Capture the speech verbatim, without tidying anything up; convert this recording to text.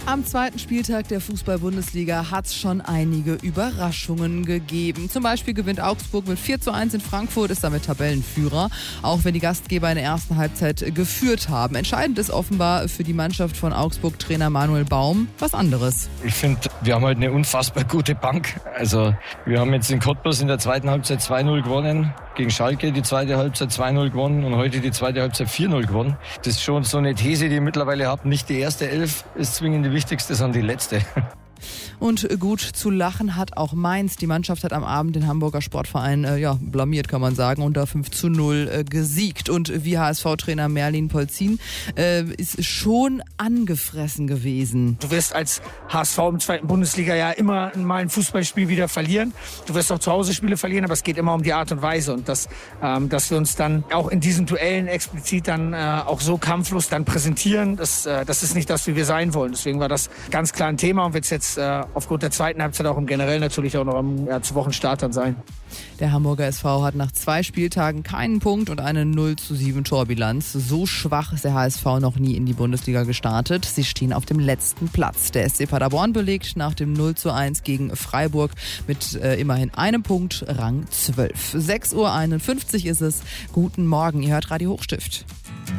Am zweiten Spieltag der Fußball-Bundesliga hat es schon einige Überraschungen gegeben. Zum Beispiel gewinnt Augsburg mit vier zu eins in Frankfurt, ist damit Tabellenführer, auch wenn die Gastgeber in der ersten Halbzeit geführt haben. Entscheidend ist offenbar für die Mannschaft von Augsburg-Trainer Manuel Baum was anderes. Ich finde, wir haben halt eine unfassbar gute Bank. Also wir haben jetzt in Cottbus in der zweiten Halbzeit zwei null gewonnen, gegen Schalke die zweite Halbzeit zwei null gewonnen und heute die zweite Halbzeit vier null gewonnen. Das ist schon so eine These, die ich mittlerweile habe. Nicht die erste Elf ist zwingend die wichtigste, sondern die letzte. Und gut zu lachen hat auch Mainz. Die Mannschaft hat am Abend den Hamburger Sportverein äh, ja, blamiert, kann man sagen, und da fünf zu null äh, gesiegt. Und wie H S V-Trainer Merlin Polzin äh, ist schon angefressen gewesen. Du wirst als H S V im zweiten Bundesliga ja immer mal ein Fußballspiel wieder verlieren. Du wirst auch zu Hause Spiele verlieren, aber es geht immer um die Art und Weise. Und das, ähm, dass wir uns dann auch in diesen Duellen explizit dann äh, auch so kampflos dann präsentieren, das, äh, das ist nicht das, wie wir sein wollen. Deswegen war das ganz klar ein Thema und wird es jetzt äh, aufgrund der zweiten Halbzeit auch im Generell natürlich auch noch am ja, zu Wochenstart dann sein. Der Hamburger S V hat nach zwei Spieltagen keinen Punkt und eine null zu sieben Torbilanz. So schwach ist der H S V noch nie in die Bundesliga gestartet. Sie stehen auf dem letzten Platz. Der S C Paderborn belegt nach dem null zu eins gegen Freiburg mit äh, immerhin einem Punkt Rang zwölf. sechs Uhr einundfünfzig ist es. Guten Morgen, ihr hört Radio Hochstift.